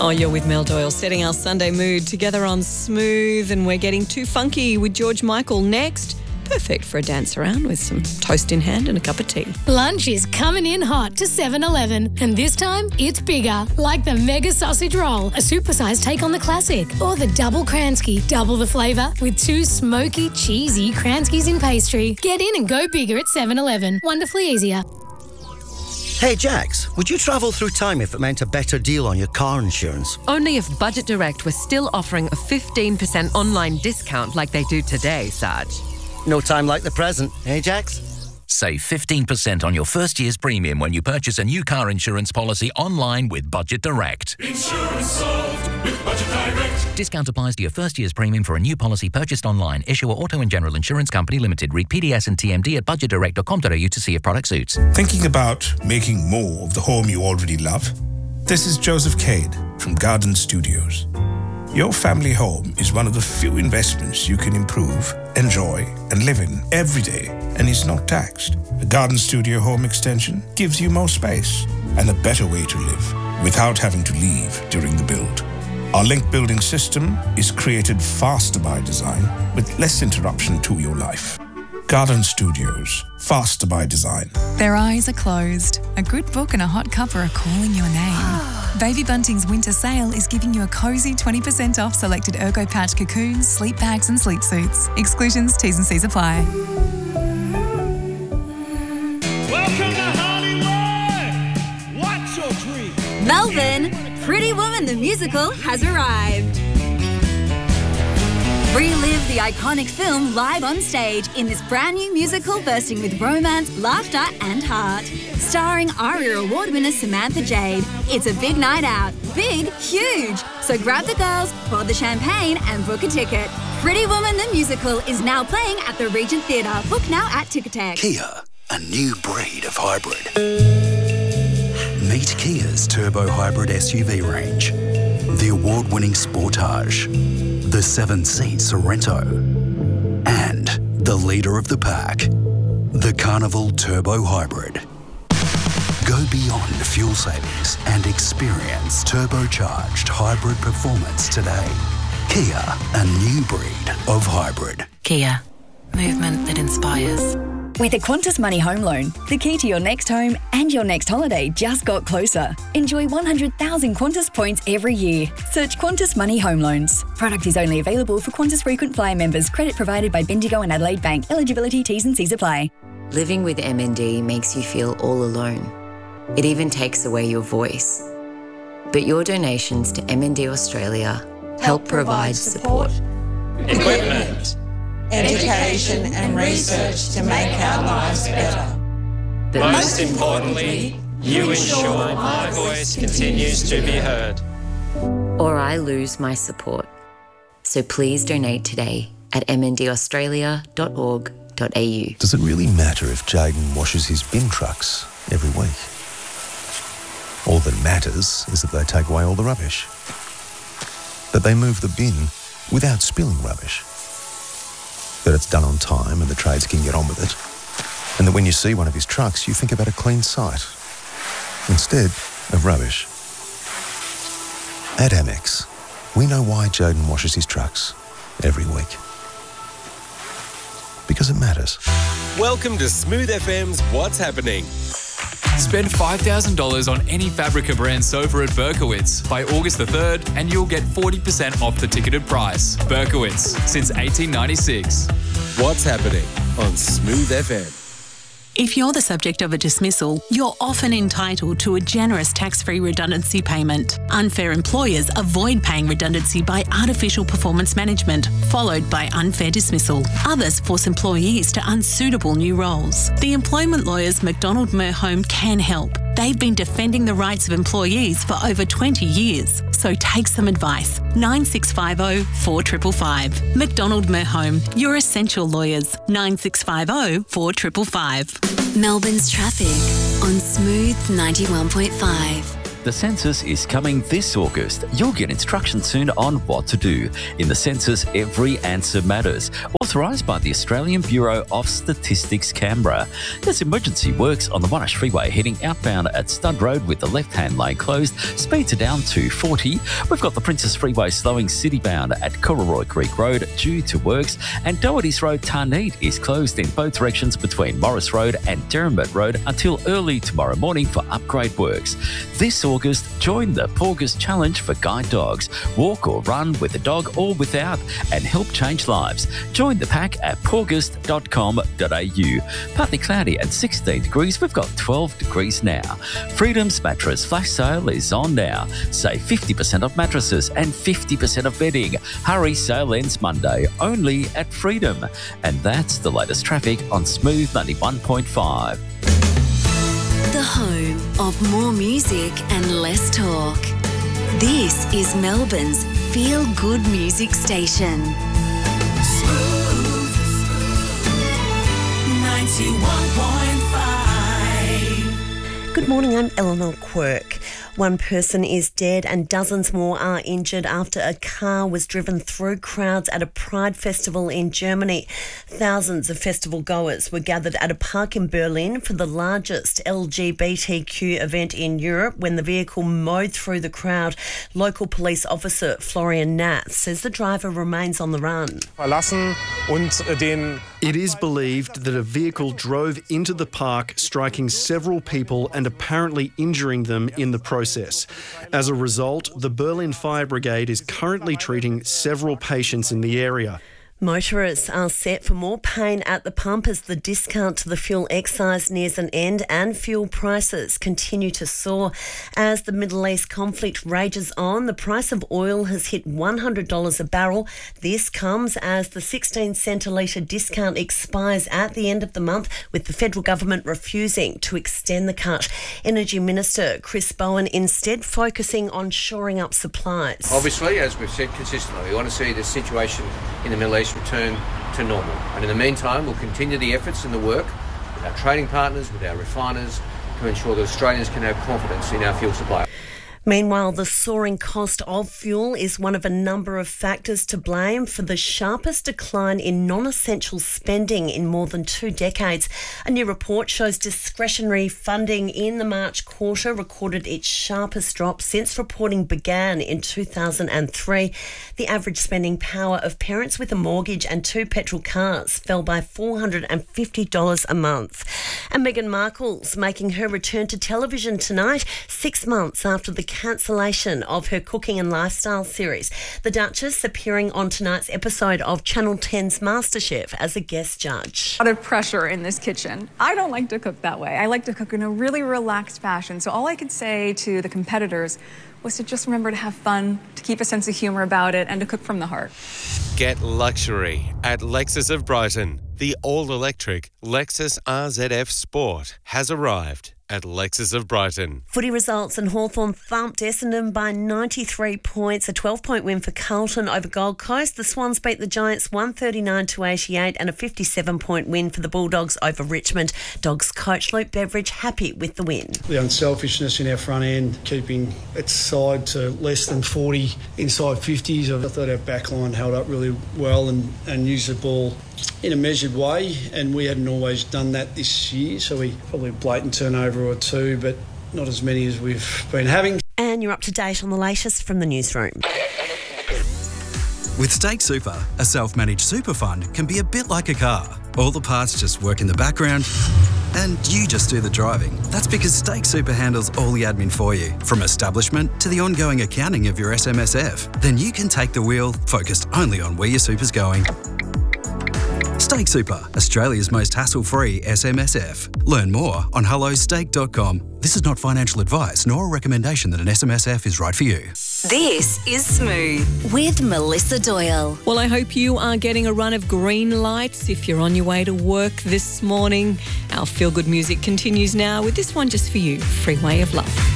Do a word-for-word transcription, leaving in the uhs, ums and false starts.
Oh, you're with Mel Doyle, setting our Sunday mood together on Smooth, and we're getting too funky with George Michael next. Perfect for a dance around with some toast in hand and a cup of tea. Lunch is coming in hot to seven eleven, and this time it's bigger, like the Mega Sausage Roll, a supersized take on the classic, or the Double Kransky, double the flavour with two smoky, cheesy Kranskys in pastry. Get in and go bigger at seven eleven. Wonderfully easier. Hey Jax, would you travel through time if it meant a better deal on your car insurance? Only if Budget Direct was still offering a fifteen percent online discount like they do today, Saj. No time like the present, eh Jax? Save fifteen percent on your first year's premium when you purchase a new car insurance policy online with Budget Direct. Insurance solved with Budget Direct. Discount applies to your first year's premium for a new policy purchased online. Issuer Auto and General Insurance Company Limited. Read P D S and T M D at budget direct dot com dot a u to see if product suits. Thinking about making more of the home you already love? This is Joseph Cade from Garden Studios. Your family home is one of the few investments you can improve, enjoy, and live in every day, and is not taxed. A Garden Studio home extension gives you more space and a better way to live without having to leave during the build. Our link building system is created faster by design with less interruption to your life. Garden Studios, faster by design. Their eyes are closed. A good book and a hot cuppa are calling your name. Baby Bunting's winter sale is giving you a cosy twenty percent off selected Ergo Patch cocoons, sleep bags and sleep suits. Exclusions, T's and C's apply. Welcome to Hollywood! What's your dream? Melbourne, Pretty Woman the musical has arrived. Relive the iconic film live on stage in this brand new musical bursting with romance, laughter and heart. Starring ARIA Award winner Samantha Jade. It's a big night out. Big, huge. So grab the girls, pour the champagne and book a ticket. Pretty Woman the musical is now playing at the Regent Theatre. Book now at Ticketek. Kia, a new breed of hybrid. Meet Kia's turbo hybrid S U V range. The award-winning Sportage, the seven-seat Sorento, and the leader of the pack, the Carnival Turbo Hybrid. Go beyond fuel savings and experience turbocharged hybrid performance today. Kia, a new breed of hybrid. Kia, movement that inspires. With a Qantas Money Home Loan, the key to your next home and your next holiday just got closer. Enjoy one hundred thousand Qantas points every year. Search Qantas Money Home Loans. Product is only available for Qantas Frequent Flyer members. Credit provided by Bendigo and Adelaide Bank. Eligibility, T's and C's apply. Living with M N D makes you feel all alone. It even takes away your voice. But your donations to M N D Australia help, help provide support. Equipment, education and research to make our lives better. But most importantly, you ensure my voice continues to be heard. Or I lose my support. So please donate today at m n d australia dot org dot a u. Does it really matter if Jaden washes his bin trucks every week? All that matters is that they take away all the rubbish. That they move the bin without spilling rubbish. That it's done on time and the trades can get on with it. And that when you see one of his trucks, you think about a clean site instead of rubbish. At Amex, we know why Jaden washes his trucks every week. Because it matters. Welcome to Smooth F M's What's Happening. Spend five thousand dollars on any Fabrica brand sofa at Berkowitz by August the third and you'll get forty percent off the ticketed price. Berkowitz, since eighteen ninety-six. What's Happening on Smooth F M. If you're the subject of a dismissal, you're often entitled to a generous tax-free redundancy payment. Unfair employers avoid paying redundancy by artificial performance management, followed by unfair dismissal. Others force employees to unsuitable new roles. The employment lawyers McDonald Merhome can help. They've been defending the rights of employees for over twenty years. So take some advice. nine six five zero, four five five five. McDonald Merhome, your essential lawyers. nine six five zero, four five five five. Melbourne's traffic on Smooth ninety-one point five. The census is coming this August. You'll get instructions soon on what to do. In the census, every answer matters. Authorised by the Australian Bureau of Statistics, Canberra. There's emergency works on the Monash Freeway heading outbound at Stud Road with the left-hand lane closed. Speeds are down to forty. We've got the Princess Freeway slowing citybound at Cooroy Creek Road due to works. And Doherty's Road Tarneed is closed in both directions between Morris Road and Derrimut Road until early tomorrow morning for upgrade works. This August, join the Porgus Challenge for guide dogs. Walk or run with a dog or without and help change lives. Join the pack at porgus dot com dot a u. Partly cloudy at sixteen degrees. We've got twelve degrees now. Freedom's mattress flash sale is on now. Save fifty percent off mattresses and fifty percent off bedding. Hurry, sale ends Monday only at Freedom. And that's the latest traffic on Smooth ninety-one point five. The home of more music and less talk. This is Melbourne's feel-good music station. Smooth ninety-one point five. Good morning, I'm Eleanor Quirk. One person is dead and dozens more are injured after a car was driven through crowds at a Pride festival in Germany. Thousands of festival goers were gathered at a park in Berlin for the largest L G B T Q event in Europe when the vehicle mowed through the crowd. Local police officer Florian Nath says the driver remains on the run. It is believed that a vehicle drove into the park, striking several people and apparently injuring them in the process. As a result, the Berlin Fire Brigade is currently treating several patients in the area. Motorists are set for more pain at the pump as the discount to the fuel excise nears an end and fuel prices continue to soar. As the Middle East conflict rages on, the price of oil has hit one hundred dollars a barrel. This comes as the sixteen cent a litre discount expires at the end of the month, with the federal government refusing to extend the cut. Energy Minister Chris Bowen instead focusing on shoring up supplies. Obviously, as we've said consistently, we want to see the situation in the Middle East return to normal. And in the meantime, we'll continue the efforts and the work with our trading partners, with our refiners, to ensure that Australians can have confidence in our fuel supply. Meanwhile, the soaring cost of fuel is one of a number of factors to blame for the sharpest decline in non-essential spending in more than two decades. A new report shows discretionary funding in the March quarter recorded its sharpest drop since reporting began in two thousand three. The average spending power of parents with a mortgage and two petrol cars fell by four hundred fifty dollars a month. And Meghan Markle's making her return to television tonight, six months after the cancellation of her cooking and lifestyle series. The Duchess appearing on tonight's episode of Channel ten's MasterChef as a guest judge. A lot of pressure in this kitchen. I don't like to cook that way. I like to cook in a really relaxed fashion. So all I could say to the competitors was to just remember to have fun, to keep a sense of humour about it, and to cook from the heart. Get luxury at Lexus of Brighton. The all-electric Lexus R Z F Sport has arrived at Lexus of Brighton. Footy results, and Hawthorn thumped Essendon by ninety-three points, a twelve-point win for Carlton over Gold Coast. The Swans beat the Giants one thirty-nine to eighty-eight and a fifty-seven-point win for the Bulldogs over Richmond. Dogs coach Luke Beveridge happy with the win. The unselfishness in our front end, keeping its side to less than forty inside fifties. I thought our back line held up really well and, and used the ball in a measured way, and we hadn't always done that this year, so we probably a blatant turnover or two, but not as many as we've been having. And you're up to date on the latest from the newsroom. With Stake Super, a self-managed super fund can be a bit like a car. All the parts just work in the background and you just do the driving. That's because Stake Super handles all the admin for you, from establishment to the ongoing accounting of your S M S F. Then you can take the wheel, focused only on where your super's going. Stake Super, Australia's most hassle-free S M S F. Learn more on hello stake dot com. This is not financial advice nor a recommendation that an S M S F is right for you. This is Smooth with Melissa Doyle. Well, I hope you are getting a run of green lights if you're on your way to work this morning. Our feel-good music continues now with this one just for you, Freeway of Love.